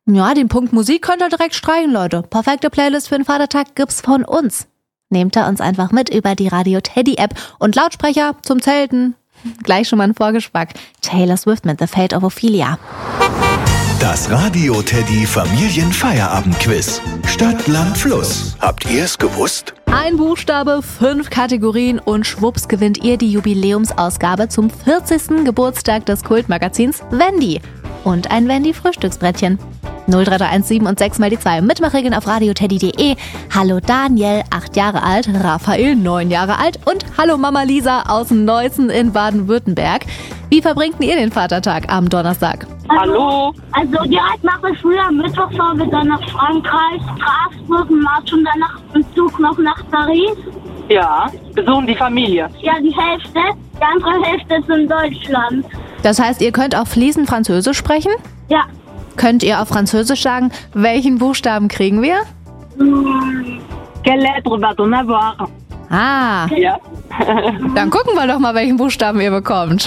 Ja, den Punkt Musik könnt ihr direkt streichen, Leute. Perfekte Playlist für den Vatertag gibt's von uns. Nehmt ihr uns einfach mit über die Radio Teddy App und Lautsprecher zum Zelten. Gleich schon mal ein Vorgeschmack. Taylor Swift mit The Fate of Ophelia. Das Radio Teddy Familienfeierabendquiz. Stadt, Land, Fluss. Habt ihr es gewusst? Ein Buchstabe, 5 Kategorien und schwupps gewinnt ihr die Jubiläumsausgabe zum 40. Geburtstag des Kultmagazins Wendy. Und ein Wendy-Frühstücksbrettchen. 03317 und 6 mal die 2. Mitmachregeln auf radioteddy.de. Hallo Daniel, 8 Jahre alt, Raphael, 9 Jahre alt und hallo Mama Lisa aus Neußen in Baden-Württemberg. Wie verbringt ihr den Vatertag am Donnerstag? Hallo. Also direkt nach der Schule am Mittwoch fahren wir dann nach Frankreich, Straßburg, March und danach im Zug noch nach Paris. Ja, besuchen die Familie. Ja, die Hälfte. Die andere Hälfte ist in Deutschland. Das heißt, ihr könnt auch fließend Französisch sprechen? Ja. Könnt ihr auf Französisch sagen, welchen Buchstaben kriegen wir? Quelle lettre va-t-on avoir? Ah, Ja. dann gucken wir doch mal, welchen Buchstaben ihr bekommt.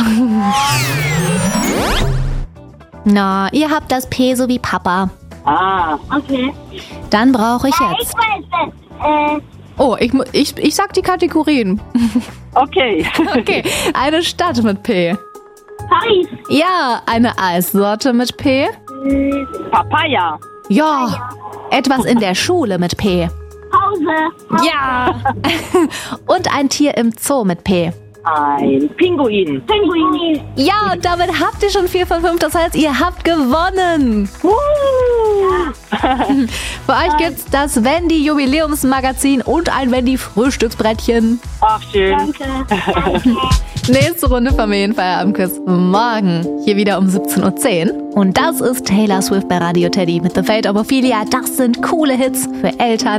Na, ihr habt das P so wie Papa. Ah, Okay. Dann brauche ich Ich jetzt... weiß es. Oh, ich sag die Kategorien. okay. Okay, eine Stadt mit P. Paris. Ja, eine Eissorte mit P. Papaya. Ja, etwas in der Schule mit P. Pause. Ja. Und ein Tier im Zoo mit P. Ein Pinguin. Pinguin. Ja, und damit habt ihr schon 4 von 5, das heißt, ihr habt gewonnen. Für euch gibt's das Wendy Jubiläumsmagazin und ein Wendy Frühstücksbrettchen. Ach, schön. Danke. Nächste Runde Familienfeierabendquiz morgen. Hier wieder um 17:10 Uhr. Und das ist Taylor Swift bei Radio Teddy mit The Fate of Ophelia. Das sind coole Hits für Eltern.